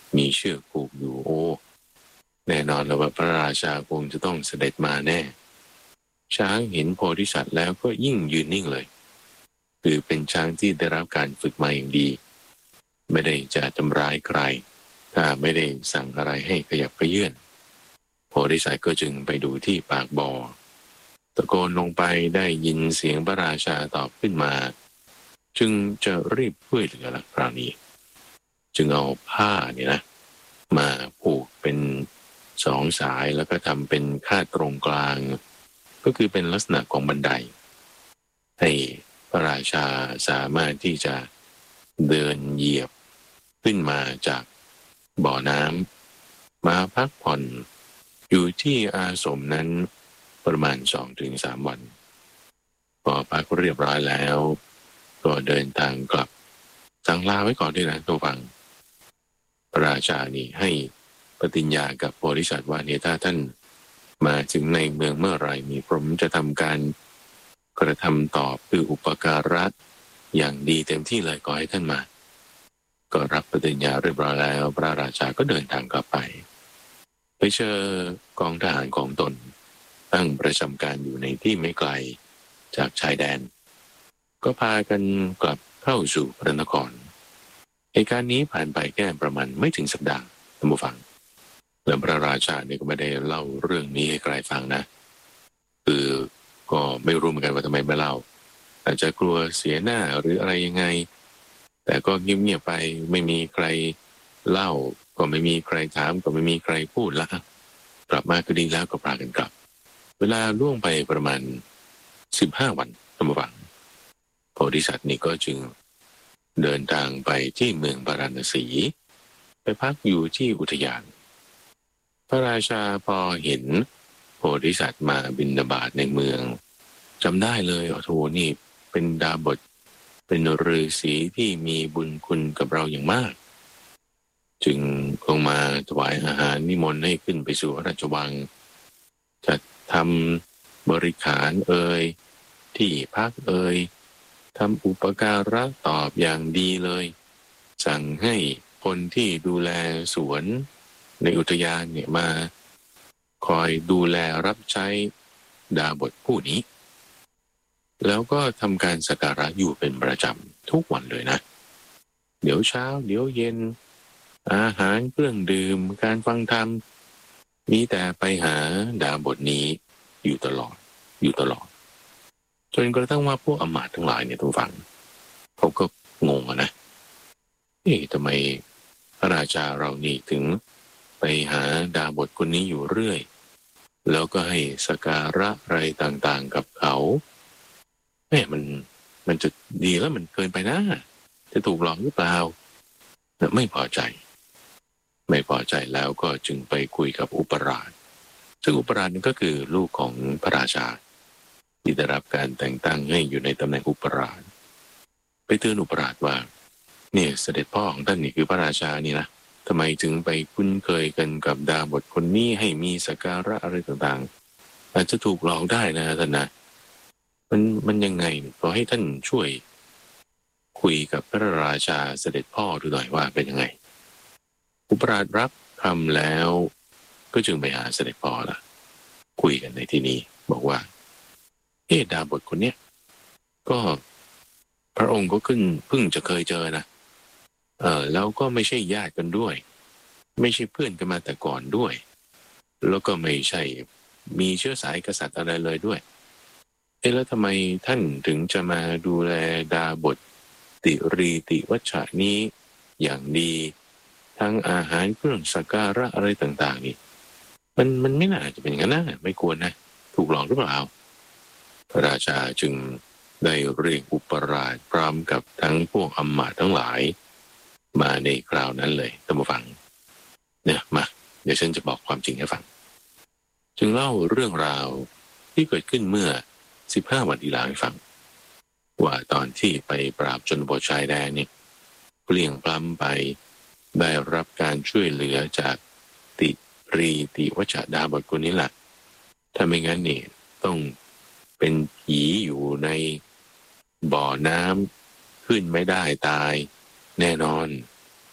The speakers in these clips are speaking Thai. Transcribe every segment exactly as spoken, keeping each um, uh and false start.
มีเชือกผูกอยู่โอ้แน่นอนแล้วว่าพระราชาคงจะต้องเสด็จมาแน่ช้างเห็นโพธิสัตว์แล้วก็ยิ่งยืนนิ่งเลยคือเป็นช้างที่ได้รับการฝึกมาอย่างดีไม่ได้จะทำร้ายใครถ้าไม่ได้สั่งอะไรให้ขยับเขยื้อนโพธิสัตว์ก็จึงไปดูที่ปากบ่อตะโกนลงไปได้ยินเสียงพระราชาตอบขึ้นมาจึงจะรีบช่วยเหลือละคราวนี้จึงเอาผ้าเนี่ยนะมาผูกเป็นสองสายแล้วก็ทำเป็นคาดตรงกลางก็คือเป็นลักษณะของบันไดให้พระราชาสามารถที่จะเดินเหยียบขึ้นมาจากบ่อน้ำมาพักผ่อนอยู่ที่อาสมนั้นประมาณ สองถึงสาม วันพอพักเรียบร้อยแล้วก็เดินทางกลับสั่งลาไว้ก่อนด้วยนะตัวฟังพระราชานี่ให้ปฏิญญากับโพธิสัตว์ว่าเนี่ยถ้าท่านมาถึงในเมืองเมื่อไรมีผมจะทำการกระทำตอบคืออุปการะอย่างดีเต็มที่เลยขอให้ท่านมาก็รับปฏิญญาเรียบร้อยแล้วพระราชาก็เดินทางกลับไปไปเจอกองทหารของตนตั้งประจำการอยู่ในที่ไม่ไกลจากชายแดนก็พากันกลับเข้าสู่พระนครเหตุการณ์นี้ผ่านไปแค่ประมาณไม่ถึงสัปดาห์ท่านผู้ฟังแล้วพระราชาเนี่ยก็ไม่ได้เล่าเรื่องนี้ให้ใครฟังนะคือก็ไม่รู้เหมือนกันว่าทำไมไม่เล่าอาจจะกลัวเสียหน้าหรืออะไรยังไงแต่ก็เงียบๆไปไม่มีใครเล่าก็ไม่มีใครถามก็ไม่มีใครพูดละกลับมาก็ดีแล้วก็พากันกลับเวลาล่วงไปประมาณสิบห้าวันท่านผู้ฟังโพธิสัตว์นี่ก็จึงเดินทางไปที่เมืองพาราณสีไปพักอยู่ที่อุทยานพระราชาพอเห็นโพธิสัตว์มาบิณฑบาตในเมืองจำได้เลยโอ้โหนี่เป็นดาบสเป็นฤาษีที่มีบุญคุณกับเราอย่างมากจึงลงมาถวายอาหารนิมนต์ให้ขึ้นไปสู่ราชวังจัดทำบริขารเอ่ยที่พักเอ่ยทำอุปการะตอบอย่างดีเลยสั่งให้คนที่ดูแลสวนในอุทยานเนี่ยมาคอยดูแลรับใช้ดาบสผู้นี้แล้วก็ทำการสักการะอยู่เป็นประจำทุกวันเลยนะเดี๋ยวเช้าเดี๋ยวเย็นอาหารเครื่องดื่มการฟังธรรมมีแต่ไปหาดาบสนี้อยู่ตลอดอยู่ตลอดจนกระทั่งว่าพวกอมาตย์ทั้งหลายเนี่ยทุกฝั่งเขาก็งงนะเอ๊ะทำไมพระราชาเรานี่ถึงไปหาดาบสคนนี้อยู่เรื่อยแล้วก็ให้สักการะอะไรต่างๆกับเขาแม่มันมันจะดีแล้วมันเกินไปนะจะถูกหลอกหรือเปล่าไม่พอใจไม่พอใจแล้วก็จึงไปคุยกับอุปราชซึ่งอุปราชนี่ก็คือลูกของพระราชาที่ได้รับการแต่งตั้งให้อยู่ในตำแหน่งอุปราชไปเตือนอุปราชว่าเนี่ยเสด็จพ่อของท่านนี่คือพระราชานี่นะทำไมถึงไปคุ้นเคยกันกับดาบสคนนี้ให้มีสักการะอะไรต่างๆอาจจะถูกหลอกได้นะท่านนะมันมันยังไงขอให้ท่านช่วยคุยกับพระราชาเสด็จพ่อดูหน่อยว่าเป็นยังไงอุปราชรับคำแล้วก็จึงไปหาเสด็จพ่อละคุยกันในที่นี้บอกว่าเอ๊ะดาบสคนเนี้ยก็พระองค์ก็ขึ้นเพิ่งจะเคยเจอนะเออแล้วก็ไม่ใช่ญาติกันด้วยไม่ใช่เพื่อนกันมาแต่ก่อนด้วยแล้วก็ไม่ใช่มีเชื้อสายกษัตริย์อะไรเลยด้วยเอ๊ะแล้วทำไมท่านถึงจะมาดูแลดาบสติรีติวัชชะนี้อย่างดีทั้งอาหารเครื่องสักการะอะไรต่างๆนี่มันมันไม่น่าจะเป็นอย่างนั้นนะไม่ควรนะถูกหลอกหรือเปล่าพระราชาจึงได้เรียกอุปราชพร้อมกับทั้งพวกอำมาตย์ทั้งหลายมาในคราวนั้นเลยท่านผู้ฟังเนี่ยมาเดี๋ยวฉันจะบอกความจริงให้ฟังจึงเล่าเรื่องราวที่เกิดขึ้นเมื่อสิบห้าวันที่แล้วให้ฟังว่าตอนที่ไปปราบชนบทชายแดนเนี่ยเปลี่ยงพล้ำไปได้รับการช่วยเหลือจากติรีติวัชชดาบสคนนี้แหละถ้าไม่งั้นนี่ต้องเป็นผีอยู่ในบ่อน้ำขึ้นไม่ได้ตายแน่นอน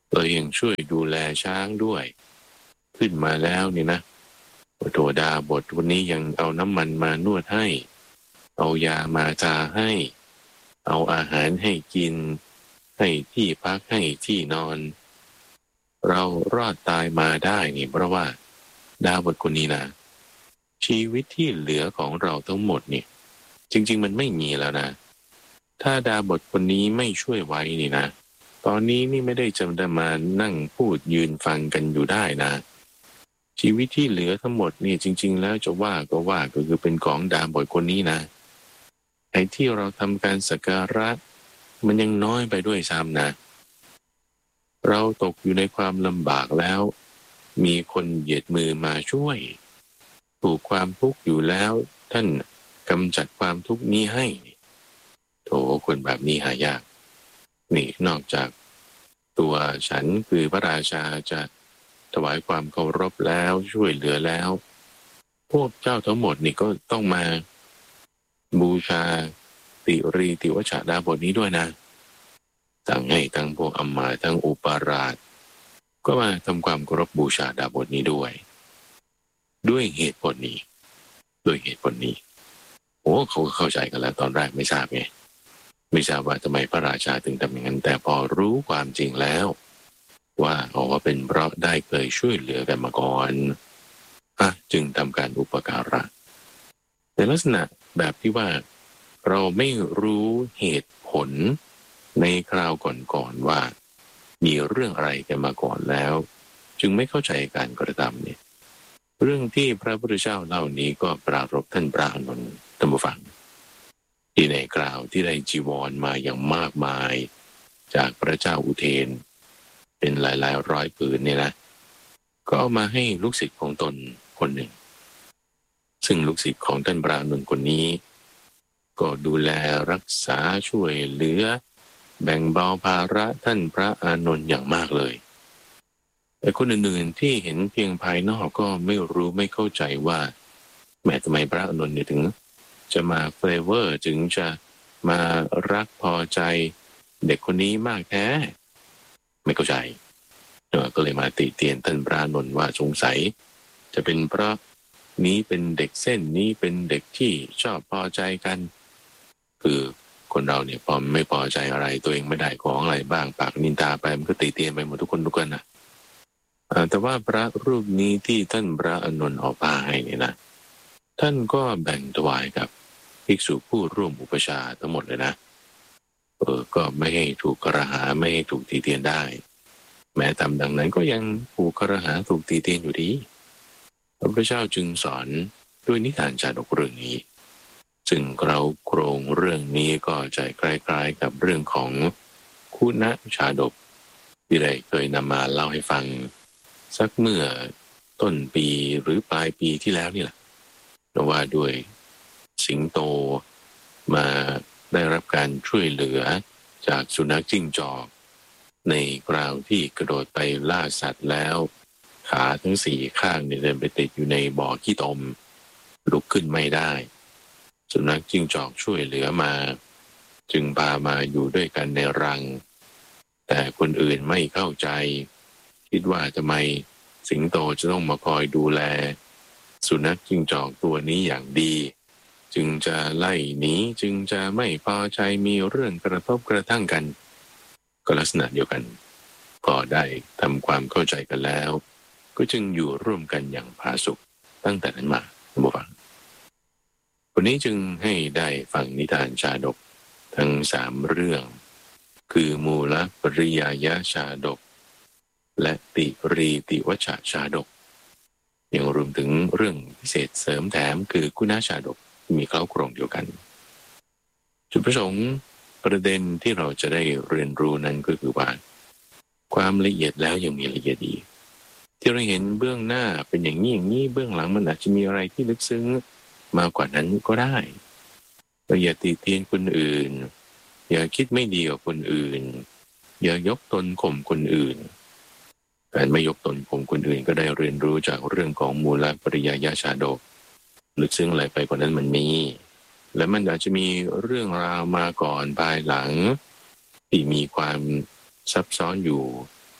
เรายังช่วยดูแลช้างด้วยขึ้นมาแล้วนี่นะโถดาบทวันนี้ยังเอาน้ำมันมานวดให้เอายามาทาให้เอาอาหารให้กินให้ที่พักให้ที่นอนเรารอดตายมาได้นี่เพราะว่าดาบทคนนี้นะชีวิตที่เหลือของเราทั้งหมดนี่จริงๆมันไม่มีแล้วนะถ้าดาบทคนนี้ไม่ช่วยไว้นี่นะตอนนี้นี่ไม่ได้จะมานั่งพูดยืนฟังกันอยู่ได้นะชีวิตที่เหลือทั้งหมดนี่จริงๆแล้วจะว่าก็ว่าก็คือเป็นของดาบทคนนี้นะไอ้ที่เราทำการสักการะมันยังน้อยไปด้วยซ้ำนะเราตกอยู่ในความลำบากแล้วมีคนเหยียดมือมาช่วยถูกความทุกข์อยู่แล้วท่านกำจัดความทุกข์นี้ให้โถคนแบบนี้หายากนี่นอกจากตัวฉันคือพระราชาจะถวายความเคารพแล้วช่วยเหลือแล้วพวกเจ้าทั้งหมดนี่ก็ต้องมาบูชาติรีติวชดาบทนี้ด้วยนะทั้งให้ทั้งพวกอำมาตย์ทั้งอุปราชก็มาทำความเคารพบูชาดาบทนี้ด้วยด้วยเหตุผลนี้ด้วยเหตุผลนี้โอ้เขาเข้าใจกันแล้วตอนแรกไม่ทราบไงไม่ทราบว่าทำไมพระราชาถึงทำอย่างนั้นแต่พอรู้ความจริงแล้วว่าอ๋อเป็นเพราะได้เคยช่วยเหลือกันมาก่อนอ่ะจึงทำการอุปการะในลักษณะแบบที่ว่าเราไม่รู้เหตุผลในคราวก่อนๆว่ามีเรื่องอะไรกันมาก่อนแล้วจึงไม่เข้าใจการกระทำเนี่ยเรื่องที่พระพุทธเจ้าเล่านี้ก็ปรารภท่านพระอานนท์ท่านผู้ฟังที่ในกล่าวที่ได้จีวรมาอย่างมากมายจากพระเจ้าอุเทนเป็นหลายๆร้อยผืนเนี่ยนะก็เอามาให้ลูกศิษย์ของตนคนหนึ่งซึ่งลูกศิษย์ของท่านพระอานนท์คนนี้ก็ดูแลรักษาช่วยเหลือแบ่งเบาภาระท่านพระอานนท์อย่างมากเลยแต่คนอื่นๆที่เห็นเพียงภายนอกก็ไม่รู้ไม่เข้าใจว่าแม้ทำไมพระอานนท์เนี่ยถึงจะมาเฟเวอร์จึงจะมารักพอใจเด็กคนนี้มากแท้ไม่เข้าใจก็เลยมาติเตียนท่านพระอานนท์ว่าสงสัยจะเป็นเพราะนี้เป็นเด็กเส้นนี้เป็นเด็กที่ชอบพอใจกันคือคนเราเนี่ยพอไม่พอใจอะไรตัวเองไม่ได้ของอะไรบ้างปากนินทาไปมันก็ติเตียนไปหมดทุกคนทุกคนนะแต่ว่าพระรูปนี้ที่ท่านพระอานนท์ออกมาให้เนี่ยนะท่านก็แบ่งถวายกับภิกษุผู้ร่วมอุปชาทั้งหมดเลยนะเออก็ไม่ให้ถูกกระหาไม่ให้ถูกตีเตียนได้แม้ทำดังนั้นก็ยังถูกกระหาถูกตีเตียนอยู่ดีพระพุทธเจ้าจึงสอนด้วยนิทานชาดกเรื่องนี้ซึ่งเราโครงเรื่องนี้ก็จะคล้ายๆกับเรื่องของคุณชาดกที่ได้เคยนำมาเล่าให้ฟังสักเมื่อต้นปีหรือปลายปีที่แล้วนี่แหละว่าด้วยสิงโตมาได้รับการช่วยเหลือจากสุนัขจิ้งจอกในคราวที่กระโดดไปล่าสัตว์แล้วขาทั้งสี่ข้างเนี่ยเดินไปติดอยู่ในบ่อขี้ตมลุกขึ้นไม่ได้สุนัขจิ้งจอกช่วยเหลือมาจึงพามาอยู่ด้วยกันในรังแต่คนอื่นไม่เข้าใจคิดว่าทำไมสิงโตจะต้องมาคอยดูแลสุนัขจิ้งจอกตัวนี้อย่างดีจึงจะไล่หนีจึงจะไม่พอใจมีเรื่องกระทบกระทั่งกันก็ลักษณะเดียวกันก็ได้ทำความเข้าใจกันแล้วก็จึงอยู่ร่วมกันอย่างผาสุกตั้งแต่นั้นมาท่านผู้ฟังวันนี้จึงให้ได้ฟังนิทานชาดกทั้งสามเรื่องคือมูลปริยายชาดกและติรีติวชชาดกยังรวมถึงเรื่องพิเศษเสริมแถมคือกุณชาดกมีเคล้าโครงเดียวกันจุดประสงค์ประเด็นที่เราจะได้เรียนรู้นั้นก็คือว่าความละเอียดแล้วยังมีละเอียดอีกที่เราเห็นเบื้องหน้าเป็นอย่างนี้อย่างนี้เบื้องหลังมันอาจจะมีอะไรที่ลึกซึ้งมากกว่านั้นก็ได้เราอย่าติเตียนคนอื่นอย่าคิดไม่ดีกับคนอื่นอย่ายกตนข่มคนอื่นการไม่ยกตนข่มคนอื่นก็ได้เรียนรู้จากเรื่องของมูลปริยายชาดกลึกซึ้งอะไรไปกว่านั้นมันมีและมันอาจจะมีเรื่องราวมาก่อนภายหลังที่มีความซับซ้อนอยู่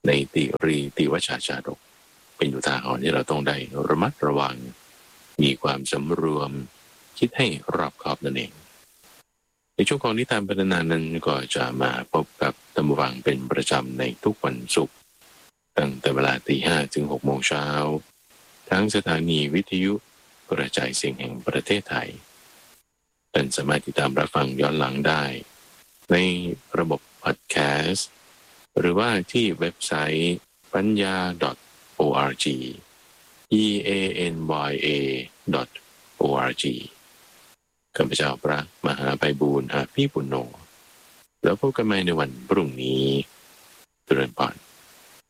ในติรีติวชาชาดกเป็นอุทาหรณ์ที่เราต้องได้ระมัดระวังมีความสำรวมคิดให้รอบคอบนั่นเองในช่วงของนิทานพัฒนานั้นก็จะมาพบกับท่านผู้ฟังเป็นประจำในทุกวันศุกร์ตั้งแต่เวลาตีห้าถึงหกโมงเช้าทั้งสถานีวิทยุกระจายเสียงแห่งประเทศไทยท่านสามารถติดตามรับฟังย้อนหลังได้ในระบบพอดแคสต์หรือว่าที่เว็บไซต์ปัญญา .org e a n y a .org ข้าพเจ้าพระมหาไพบูลย์อาภีปุณโญแล้วพบกันใหม่ในวันพรุ่งนี้เจริญพร